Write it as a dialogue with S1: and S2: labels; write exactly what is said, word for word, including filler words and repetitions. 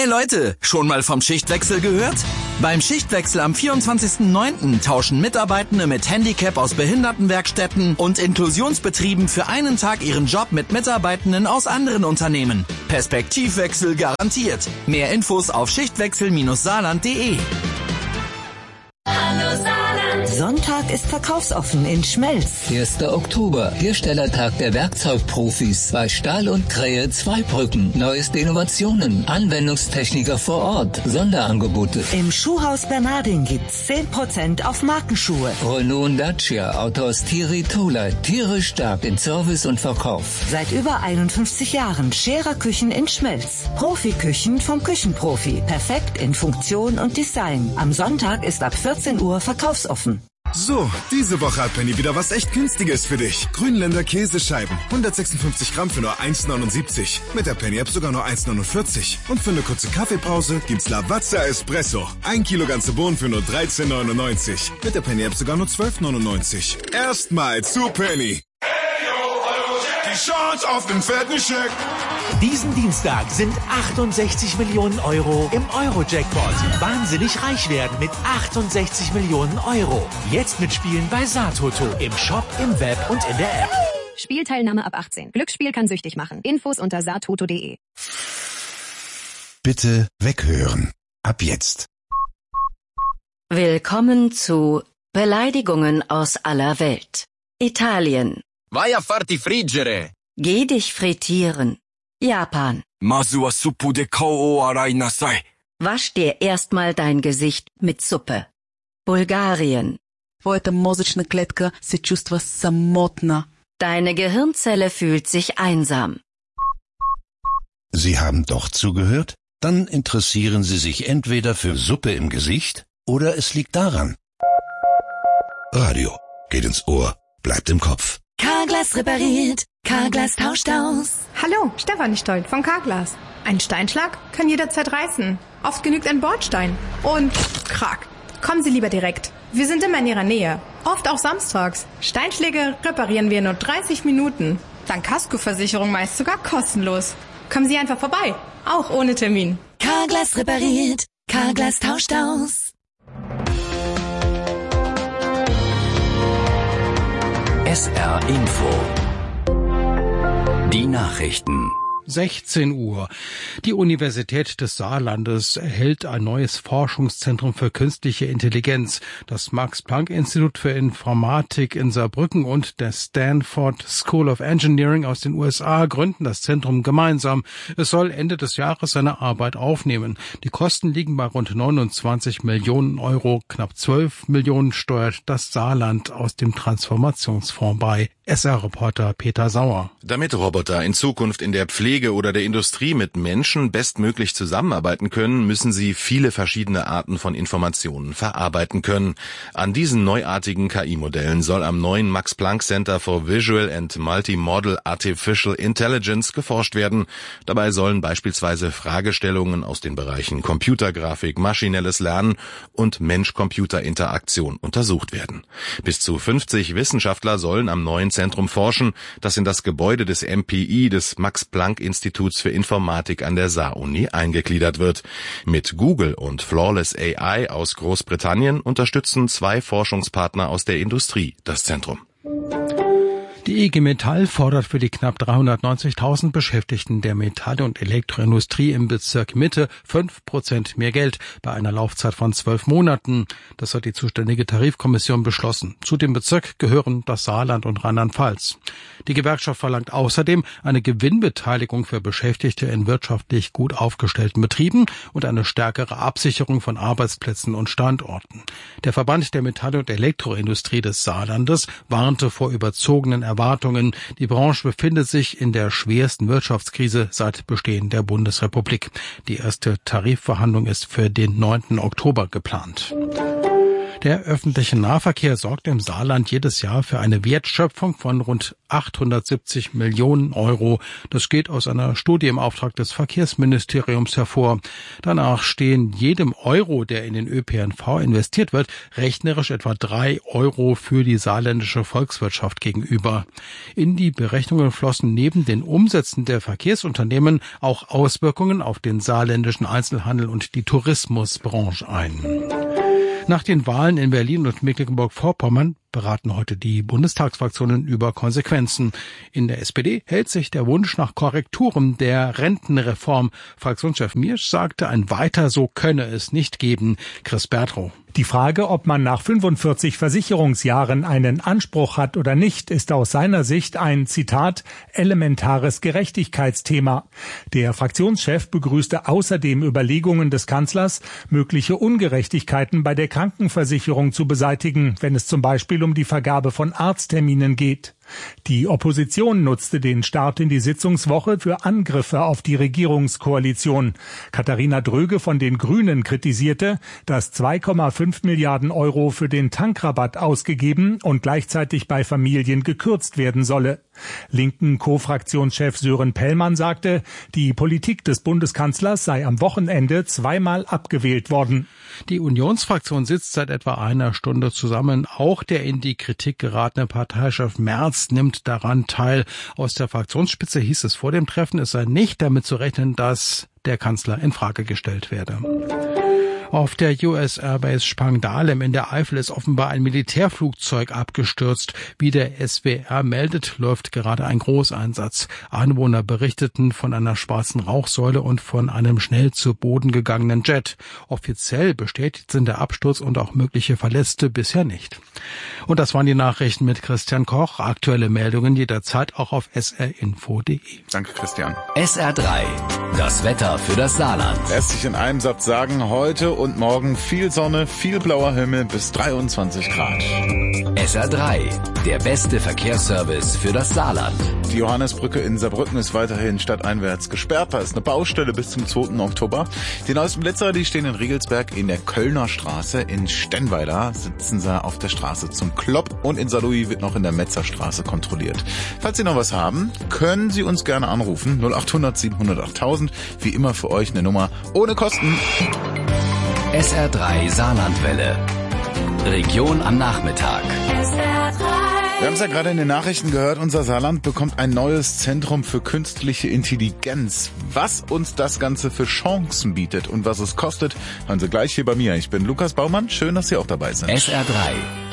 S1: Leute, schon mal vom Schichtwechsel gehört? Beim Schichtwechsel am vierundzwanzigsten neunten tauschen Mitarbeitende mit Handicap aus Behindertenwerkstätten und Inklusionsbetrieben für einen Tag ihren Job mit Mitarbeitenden aus anderen Unternehmen. Perspektivwechsel garantiert. Mehr Infos auf schichtwechsel Saarland punkt de.
S2: Hallo Saarland.
S3: Sonntag ist verkaufsoffen in Schmelz.
S4: erster Oktober, Herstellertag der Werkzeugprofis bei Stahl und Krähe Zweibrücken. Neueste Innovationen, Anwendungstechniker vor Ort, Sonderangebote.
S3: Im Schuhhaus Bernardin gibt's zehn Prozent auf Markenschuhe.
S4: Renault und Dacia, Autos Thierry Tolai, tierisch stark in Service und Verkauf.
S3: Seit über einundfünfzig Jahren Scherer Küchen in Schmelz. Profiküchen vom Küchenprofi. Perfekt in Funktion und Design. Am Sonntag ist ab vierzehn Uhr verkaufsoffen.
S5: So, diese Woche hat Penny wieder was echt Günstiges für dich. Grünländer Käsescheiben, hundertsechsundfünfzig Gramm für nur eins neunundsiebzig. Mit der Penny-App sogar nur eins neunundvierzig. Und für eine kurze Kaffeepause gibt's Lavazza Espresso. Ein Kilo ganze Bohnen für nur dreizehn neunundneunzig. Mit der Penny-App sogar nur zwölf neunundneunzig. Erstmal zu Penny. Die Chance auf den fetten Scheck.
S6: Diesen Dienstag sind achtundsechzig Millionen Euro im Euro-Jackpot. Wahnsinnig reich werden mit achtundsechzig Millionen Euro. Jetzt mitspielen bei Saartoto. Im Shop, im Web und in der App.
S7: Spielteilnahme ab achtzehn. Glücksspiel kann süchtig machen. Infos unter saartoto punkt de.
S8: Bitte weghören. Ab jetzt.
S9: Willkommen zu Beleidigungen aus aller Welt. Italien.
S10: Vai a farti friggere.
S9: Geh dich frittieren. Japan.
S10: Masu wa suppu de kao o arai nasai.
S9: Wasch dir erstmal dein Gesicht mit Suppe. Bulgarien.
S11: Твоята мозъчна клетка се чувства самотна.
S9: Deine Gehirnzelle fühlt sich einsam.
S8: Sie haben doch zugehört? Dann interessieren Sie sich entweder für Suppe im Gesicht oder es liegt daran. Radio geht ins Ohr, bleibt im Kopf.
S2: Carglass repariert, Carglass tauscht aus.
S12: Hallo, Stefanie Stoll von Carglass. Ein Steinschlag kann jederzeit reißen. Oft genügt ein Bordstein. Und krack. Kommen Sie lieber direkt. Wir sind immer in Ihrer Nähe. Oft auch samstags. Steinschläge reparieren wir in nur dreißig Minuten. Dank Kaskoversicherung meist sogar kostenlos. Kommen Sie einfach vorbei. Auch ohne Termin.
S2: Carglass repariert, Carglass tauscht aus.
S13: S R Info. Die Nachrichten.
S14: sechzehn Uhr. Die Universität des Saarlandes erhält ein neues Forschungszentrum für künstliche Intelligenz. Das Max-Planck-Institut für Informatik in Saarbrücken und der Stanford School of Engineering aus den U S A gründen das Zentrum gemeinsam. Es soll Ende des Jahres seine Arbeit aufnehmen. Die Kosten liegen bei rund neunundzwanzig Millionen Euro. Knapp zwölf Millionen steuert das Saarland aus dem Transformationsfonds bei. S R-Reporter Peter Sauer.
S15: Damit Roboter in Zukunft in der Pflege oder der Industrie mit Menschen bestmöglich zusammenarbeiten können, müssen sie viele verschiedene Arten von Informationen verarbeiten können. An diesen neuartigen K I-Modellen soll am neuen Max Planck Center for Visual and Multimodal Artificial Intelligence geforscht werden. Dabei sollen beispielsweise Fragestellungen aus den Bereichen Computergrafik, maschinelles Lernen und Mensch-Computer-Interaktion untersucht werden. Bis zu fünfzig Wissenschaftler sollen am neuen Zentrum forschen, das in das Gebäude des M P I, des Max-Planck-Instituts für Informatik an der Saar-Uni, eingegliedert wird. Mit Google und Flawless A I aus Großbritannien unterstützen zwei Forschungspartner aus der Industrie das Zentrum.
S14: Die I G Metall fordert für die knapp dreihundertneunzigtausend Beschäftigten der Metall- und Elektroindustrie im Bezirk Mitte fünf Prozent mehr Geld bei einer Laufzeit von zwölf Monaten. Das hat die zuständige Tarifkommission beschlossen. Zu dem Bezirk gehören das Saarland und Rheinland-Pfalz. Die Gewerkschaft verlangt außerdem eine Gewinnbeteiligung für Beschäftigte in wirtschaftlich gut aufgestellten Betrieben und eine stärkere Absicherung von Arbeitsplätzen und Standorten. Der Verband der Metall- und Elektroindustrie des Saarlandes warnte vor überzogenen Erwartungen. Die Branche befindet sich in der schwersten Wirtschaftskrise seit Bestehen der Bundesrepublik. Die erste Tarifverhandlung ist für den neunten Oktober geplant. Der öffentliche Nahverkehr sorgt im Saarland jedes Jahr für eine Wertschöpfung von rund achthundertsiebzig Millionen Euro. Das geht aus einer Studie im Auftrag des Verkehrsministeriums hervor. Danach stehen jedem Euro, der in den Ö P N V investiert wird, rechnerisch etwa drei Euro für die saarländische Volkswirtschaft gegenüber. In die Berechnungen flossen neben den Umsätzen der Verkehrsunternehmen auch Auswirkungen auf den saarländischen Einzelhandel und die Tourismusbranche ein. Nach den Wahlen in Berlin und Mecklenburg-Vorpommern beraten heute die Bundestagsfraktionen über Konsequenzen. In der S P D hält sich der Wunsch nach Korrekturen der Rentenreform. Fraktionschef Miersch sagte, ein Weiter so könne es nicht geben. Chris Bertrow.
S16: Die Frage, ob man nach fünfundvierzig Versicherungsjahren einen Anspruch hat oder nicht, ist aus seiner Sicht ein, Zitat, elementares Gerechtigkeitsthema. Der Fraktionschef begrüßte außerdem Überlegungen des Kanzlers, mögliche Ungerechtigkeiten bei der Krankenversicherung zu beseitigen, wenn es zum Beispiel um die Vergabe von Arztterminen geht. Die Opposition nutzte den Start in die Sitzungswoche für Angriffe auf die Regierungskoalition. Katharina Dröge von den Grünen kritisierte, dass zwei Komma fünf Milliarden Euro für den Tankrabatt ausgegeben und gleichzeitig bei Familien gekürzt werden solle. Linken Co-Fraktionschef Sören Pellmann sagte, die Politik des Bundeskanzlers sei am Wochenende zweimal abgewählt worden.
S14: Die Unionsfraktion sitzt seit etwa einer Stunde zusammen. Auch der in die Kritik geratene Parteichef Merz nimmt daran teil. Aus der Fraktionsspitze hieß es vor dem Treffen, es sei nicht damit zu rechnen, dass der Kanzler in Frage gestellt werde. Auf der U S Airbase Spangdahlem in der Eifel ist offenbar ein Militärflugzeug abgestürzt. Wie der S W R meldet, läuft gerade ein Großeinsatz. Anwohner berichteten von einer schwarzen Rauchsäule und von einem schnell zu Boden gegangenen Jet. Offiziell bestätigt sind der Absturz und auch mögliche Verletzte bisher nicht. Und das waren die Nachrichten mit Christian Koch. Aktuelle Meldungen jederzeit auch auf s r info punkt d e.
S17: Danke, Christian.
S13: S R drei, das Wetter für das Saarland.
S17: Lässt sich in einem Satz sagen, heute und morgen viel Sonne, viel blauer Himmel bis dreiundzwanzig Grad.
S13: S R drei, der beste Verkehrsservice für das Saarland.
S17: Die Johannesbrücke in Saarbrücken ist weiterhin stadteinwärts gesperrt. Da ist eine Baustelle bis zum zweiten Oktober. Die neuesten Blitzer, die stehen in Riegelsberg in der Kölner Straße. In Stennweiler sitzen sie auf der Straße zum Klopp und in Saarlouis wird noch in der Metzerstraße kontrolliert. Falls Sie noch was haben, können Sie uns gerne anrufen. null acht hundert siebenhundert achttausend. Wie immer für euch eine Nummer ohne Kosten.
S13: S R drei Saarlandwelle. Region am Nachmittag.
S17: Wir haben es ja gerade in den Nachrichten gehört, unser Saarland bekommt ein neues Zentrum für künstliche Intelligenz. Was uns das Ganze für Chancen bietet und was es kostet, hören Sie gleich hier bei mir. Ich bin Lukas Baumann, schön, dass Sie auch dabei sind.
S13: S R drei.